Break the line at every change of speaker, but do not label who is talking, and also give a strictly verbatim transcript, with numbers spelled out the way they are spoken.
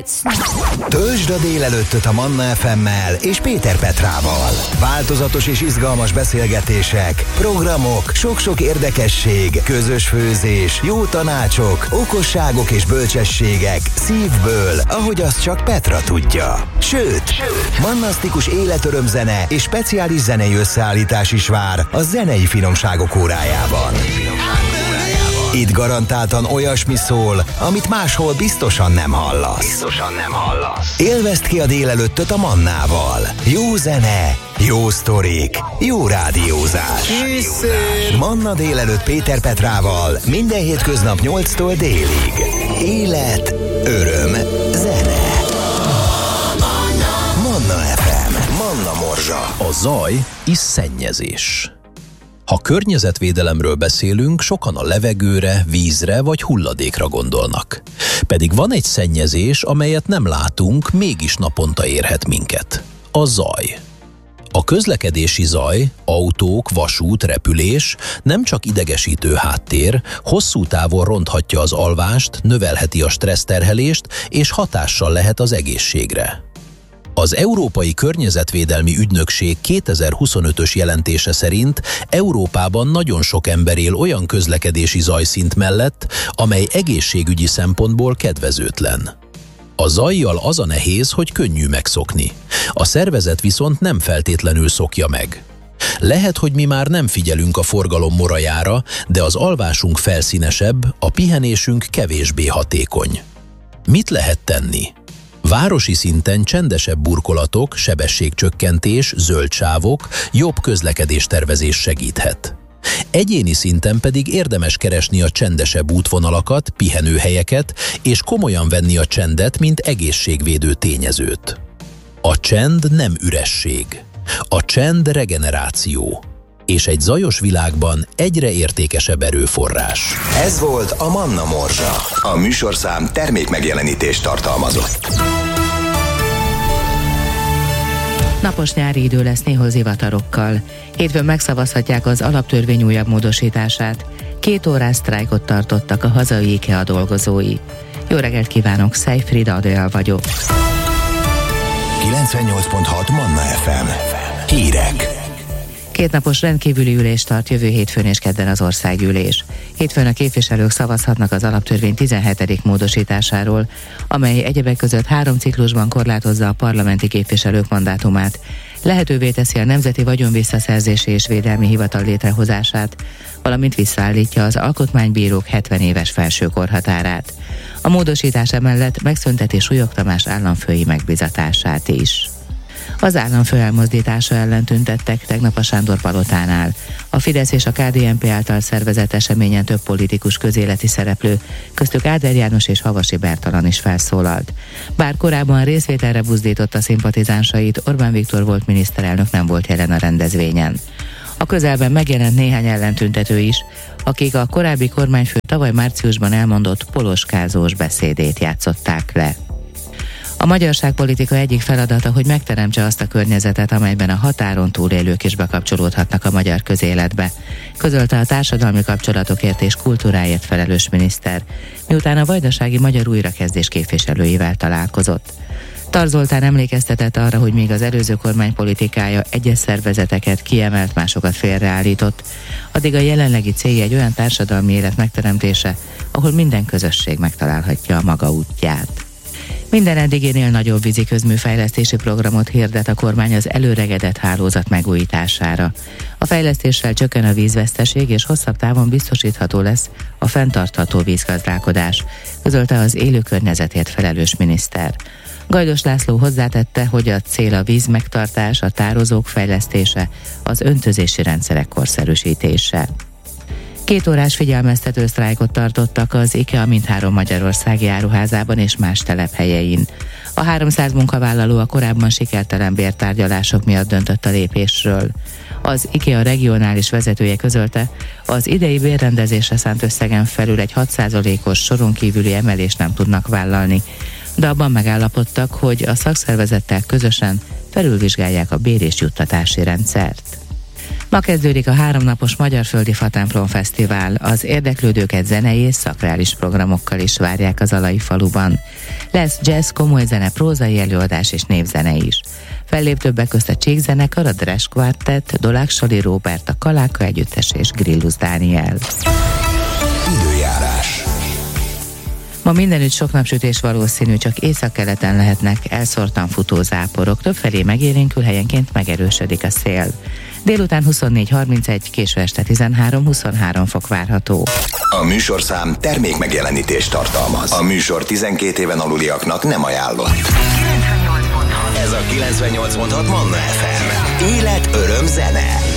Töltsd a délelőttöt a Manna ef emmel és Péter Petrával. Változatos és izgalmas beszélgetések, programok, sok-sok érdekesség, közös főzés, jó tanácsok, okosságok és bölcsességek szívből, ahogy azt csak Petra tudja. Sőt, mannasztikus életörömzene és speciális zenei összeállítás is vár a zenei finomságok órájában. Itt garantáltan olyasmi szól, amit máshol biztosan nem hallasz. Biztosan nem hallasz. Élvezd ki a délelőttöt a Mannával. Jó zene, jó sztorik, jó rádiózás. Készül. Manna délelőtt Péter Petrával minden hétköznap nyolctól délig. Élet, öröm, zene. Manna ef em. Manna Morzsa.
A zaj is szennyezés. Ha környezetvédelemről beszélünk, sokan a levegőre, vízre vagy hulladékra gondolnak. Pedig van egy szennyezés, amelyet nem látunk, mégis naponta érhet minket. A zaj. A közlekedési zaj, autók, vasút, repülés nem csak idegesítő háttér, hosszú távon ronthatja az alvást, növelheti a stresszterhelést és hatással lehet az egészségre. Az Európai Környezetvédelmi Ügynökség kétezer-huszonötös jelentése szerint Európában nagyon sok ember él olyan közlekedési zajszint mellett, amely egészségügyi szempontból kedvezőtlen. A zajjal az a nehéz, hogy könnyű megszokni. A szervezet viszont nem feltétlenül szokja meg. Lehet, hogy mi már nem figyelünk a forgalom morajára, de az alvásunk felszínesebb, a pihenésünk kevésbé hatékony. Mit lehet tenni? Városi szinten csendesebb burkolatok, sebességcsökkentés, zöld sávok, jobb közlekedéstervezés segíthet. Egyéni szinten pedig érdemes keresni a csendesebb útvonalakat, pihenőhelyeket, és komolyan venni a csendet, mint egészségvédő tényezőt. A csend nem üresség. A csend regeneráció. És egy zajos világban egyre értékesebb erőforrás.
Ez volt a Manna Morzsa. A műsorszám termékmegjelenítést tartalmazott.
Napos nyári idő lesz néhol zivatarokkal. Hétfőn megszavazhatják az alaptörvény újabb módosítását. Két órás sztrájkot tartottak a hazai IKEA dolgozói. Jó reggelt kívánok, Szejfrid Adél vagyok.
kilencvennyolc pont hat Manna ef em. Hírek.
Kétnapos rendkívüli ülést tart jövő hétfőn és kedden az országgyűlés. Hétfőn a képviselők szavazhatnak az alaptörvény tizenhetedik módosításáról, amely egyebek között három ciklusban korlátozza a parlamenti képviselők mandátumát. Lehetővé teszi a Nemzeti Vagyonvisszaszerzési és Védelmi Hivatal létrehozását, valamint visszaállítja az alkotmánybírók hetven éves felsőkorhatárát. A módosítás emellett megszünteti Súlyog Tamás államfői megbízatását is. Az államfő elmozdítása ellen tüntettek tegnap a Sándor palotánál. A Fidesz és a ká dé en pé által szervezett eseményen több politikus közéleti szereplő, köztük Áder János és Havasi Bertalan is felszólalt. Bár korábban részvételre buzdította szimpatizánsait, Orbán Viktor volt miniszterelnök nem volt jelen a rendezvényen. A közelben megjelent néhány ellentüntető is, akik a korábbi kormányfő tavaly márciusban elmondott poloskázós beszédét játszották le. A magyarságpolitika egyik feladata, hogy megteremtse azt a környezetet, amelyben a határon túlélők is bekapcsolódhatnak a magyar közéletbe, közölte a társadalmi kapcsolatokért és kultúráért felelős miniszter, miután a vajdasági magyar újrakezdés képviselőivel találkozott. Tar Zoltán emlékeztetett arra, hogy még az előző kormány politikája egyes szervezeteket kiemelt, másokat félreállított, addig a jelenlegi célja egy olyan társadalmi élet megteremtése, ahol minden közösség megtalálhatja a maga útját. Minden eddiginél nagyobb vízi közműfejlesztési programot hirdet a kormány az előregedett hálózat megújítására. A fejlesztéssel csökken a vízveszteség, és hosszabb távon biztosítható lesz a fenntartható vízgazdálkodás, közölte az élő környezetért felelős miniszter. Gajdos László hozzátette, hogy a cél a víz megtartás, a tározók fejlesztése, az öntözési rendszerek korszerűsítése. Két órás figyelmeztető sztrájkot tartottak az IKEA mindhárom magyarországi áruházában és más telephelyein. A háromszáz munkavállaló a korábban sikertelen bértárgyalások miatt döntött a lépésről. Az IKEA regionális vezetője közölte, az idei bérrendezésre szánt összegen felül egy hat százalékos soron kívüli emelést nem tudnak vállalni, de abban megállapodtak, hogy a szakszervezettel közösen felülvizsgálják a bér- és juttatási rendszert. Ma kezdődik a háromnapos Magyarföldi Fatemplom Fesztivál. Az érdeklődőket zenei és szakrális programokkal is várják az Alai faluban. Lesz jazz, komoly zene, prózai előadás és névzene is. Fellép többek közt a Csík zenekar, a Dres Quartet, Dolák Sali Róbert, a Kaláka együttes és Grillus Dániel.
Időjárás.
Ma mindenütt sok napsütés valószínű, csak északkeleten lehetnek elszórtan futó záporok, többfelé megélénkül, helyenként megerősödik a szél. Délután huszonnégy harmincegy, késő este tizenhárom huszonhárom fok várható.
A műsorszám termék megjelenítést tartalmaz. A műsor tizenkét éven aluliaknak nem ajánlott. Ez a kilencvennyolc pont hat Manna ef em. Élet, öröm, zene.